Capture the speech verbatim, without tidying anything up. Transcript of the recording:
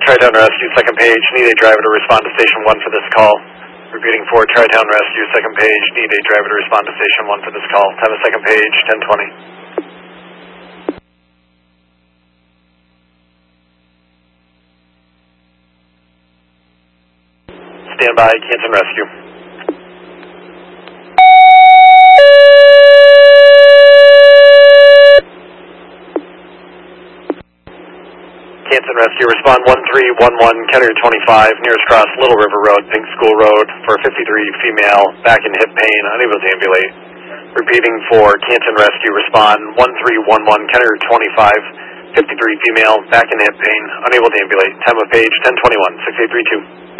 Tri-Town Rescue, second page. Need a driver to respond to Station one for this call. Repeating for Tri-Town Rescue, second page. Need a driver to respond to Station one for this call. Time of second page, ten twenty. Stand by, Canton Rescue. Canton Rescue, respond one three one one, Carrier twenty-five, nearest cross, Little River Road, Pink School Road, for fifty-three, female, back in hip pain, unable to ambulate. Repeating for Canton Rescue, respond one three one one, Carrier twenty-five, fifty-three, female, back in hip pain, unable to ambulate. Time of page ten twenty-one, six eight three two.